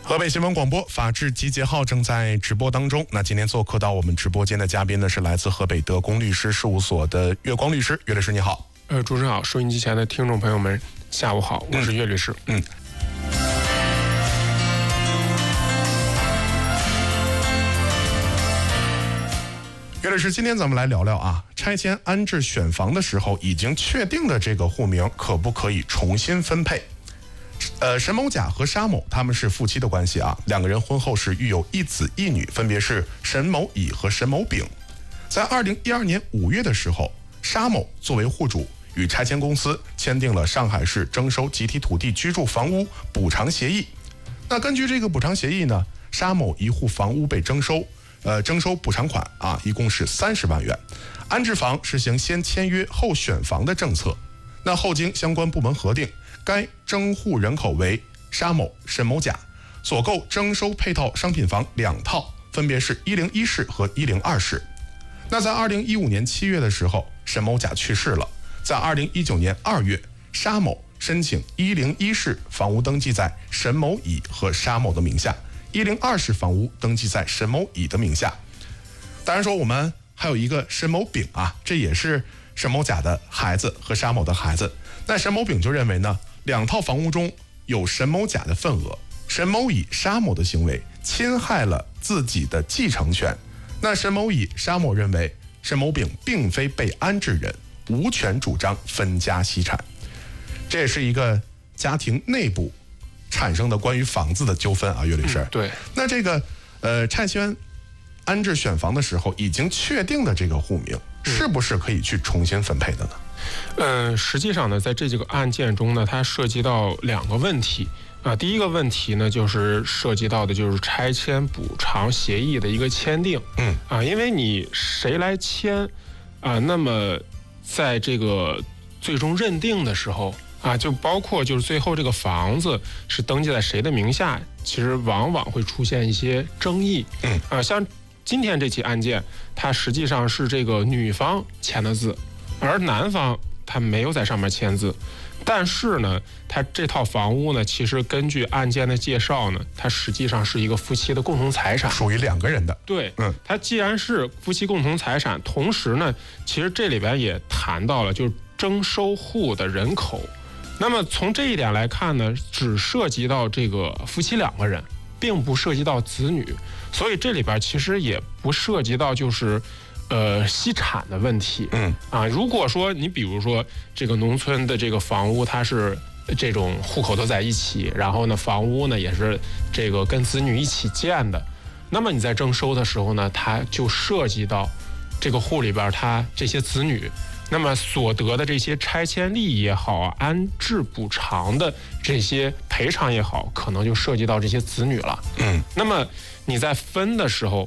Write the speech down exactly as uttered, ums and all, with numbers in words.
河北新闻广播法治集结号正在直播当中。那今天做客到我们直播间的嘉宾呢，是来自河北德公律师事务所的岳光律师。岳律师你好。 呃，主持人好，收音机前的听众朋友们，下午好，我是岳律师。 嗯。岳律师，今天咱们来聊聊啊，拆迁安置选房的时候已经确定的这个户名可不可以重新分配？呃，沈某甲和沙某他们是夫妻的关系啊，两个人婚后是育有一子一女，分别是沈某乙和沈某丙。在二零一二年五月的时候，沙某作为户主与拆迁公司签订了上海市征收集体土地居住房屋补偿协议。那根据这个补偿协议呢，沙某一户房屋被征收，呃，征收补偿款啊，一共是三十万元。安置房实行先签约后选房的政策。那后经相关部门核定，该征户人口为沙某、沈某甲，所购征收配套商品房两套，分别是一零一室和一零二室。那在二零一五年七月的时候，沈某甲去世了。在二零一九年二月，沙某申请一零一室房屋登记在沈某乙和沙某的名下，一零二室房屋登记在沈某乙的名下。当然说我们还有一个沈某丙啊，这也是沈某甲的孩子和沙某的孩子。那沈某丙就认为呢，两套房屋中有沈某甲的份额，沈某乙、沙某的行为侵害了自己的继承权。那沈某乙、沙某认为沈某丙并非被安置人，无权主张分家析产。这也是一个家庭内部产生的关于房子的纠纷啊，岳律师。 嗯、对。 那这个呃拆迁安置选房的时候已经确定的这个户名，是不是可以去重新分配的呢？ 嗯、呃，实际上呢，在这几个案件中呢，它涉及到两个问题啊。第一个问题呢，就是涉及到的就是拆迁补偿协议的一个签订。嗯啊，因为你谁来签啊，那么在这个最终认定的时候啊，就包括就是最后这个房子是登记在谁的名下，其实往往会出现一些争议。嗯啊，像今天这起案件，它实际上是这个女方签的字，而男方他没有在上面签字。但是呢，他这套房屋呢，其实根据案件的介绍呢，它实际上是一个夫妻的共同财产， 属于两个人的。 对，嗯，它既然是夫妻共同财产，同时呢，其实这里边也谈到了就是征收户的人口。那么从这一点来看呢，只涉及到这个夫妻两个人，并不涉及到子女，所以这里边其实也不涉及到就是呃析产的问题。嗯啊，如果说你比如说这个农村的这个房屋，它是这种户口都在一起，然后呢房屋呢也是这个跟子女一起建的，那么你在征收的时候呢，它就涉及到这个户里边他这些子女，那么所得的这些拆迁利益也好啊，安置补偿的这些赔偿也好，可能就涉及到这些子女了。嗯，那么你在分的时候